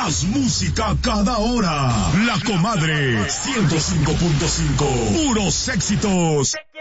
Más música cada hora. La Comadre 105.5. Puros éxitos.